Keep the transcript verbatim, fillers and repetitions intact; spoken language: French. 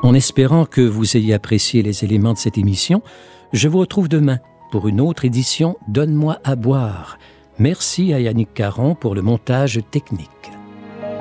En espérant que vous ayez apprécié les éléments de cette émission, je vous retrouve demain pour une autre édition Donne-moi à boire. Merci à Yannick Caron pour le montage technique.